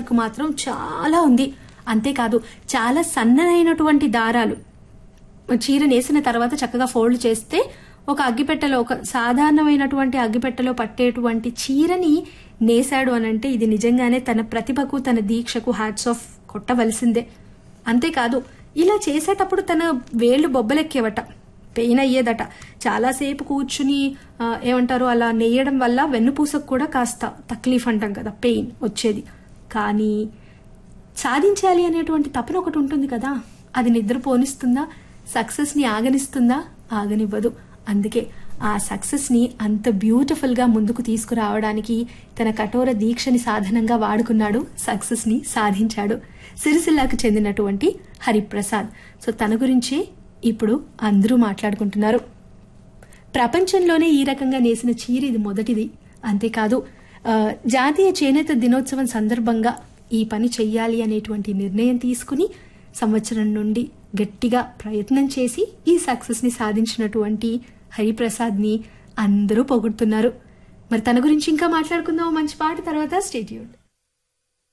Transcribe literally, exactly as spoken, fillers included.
Work మాత్రం చాలా ఉంది. అంతేకాదు చాలా సన్ననైనటువంటి దారాలు చీర నేసిన తర్వాత చక్కగా ఫోల్డ్ చేస్తే ఒక అగ్గిపెట్టెలో ఒక సాధారణమైనటువంటి అగ్గిపెట్టెలో పట్టేటువంటి చీరని నేసాడు అనంటే ఇది నిజంగానే తన ప్రతిభకు తన దీక్షకు హ్యాట్స్ ఆఫ్ కొట్టవలసిందే. అంతేకాదు ఇలా చేసేటప్పుడు తన వేళ్లు బొబ్బలెక్కేవట, పెయిన్ అయ్యేదట. చాలాసేపు కూర్చుని ఏమంటారు అలా నేయడం వల్ల వెన్నుపూసకు కూడా కాస్త తక్లీఫ్ అంటాం కదా, పెయిన్ వచ్చేది. కానీ సాధించాలి అనేటువంటి తపన ఒకటి ఉంటుంది కదా, అది నిద్రపోనిస్తుందా, సక్సెస్ ని ఆగనిస్తుందా? ఆగనివ్వదు. అందుకే ఆ సక్సెస్ ని అంత బ్యూటిఫుల్ గా ముందుకు తీసుకురావడానికి తన కఠోర దీక్షని సాధనంగా వాడుకున్నాడు, సక్సెస్ ని సాధించాడు. సిరిసిల్లాకు చెందినటువంటి హరిప్రసాద్. సో తన గురించి ఇప్పుడు అందరూ మాట్లాడుకుంటున్నారు. ప్రపంచంలోనే ఈ రకంగా నేసిన చీర ఇది మొదటిది. అంతేకాదు జాతీయ చేనేత దినోత్సవం సందర్భంగా ఈ పని చెయ్యాలి అనేటువంటి నిర్ణయం తీసుకుని సంవత్సరం నుండి గట్టిగా ప్రయత్నం చేసి ఈ సక్సెస్ ని సాధించినటువంటి హరిప్రసాద్ ని అందరూ పొగుడుతున్నారు. మరి తన గురించి ఇంకా మాట్లాడుకుందాం మంచి పాట తర్వాత. Stay tuned.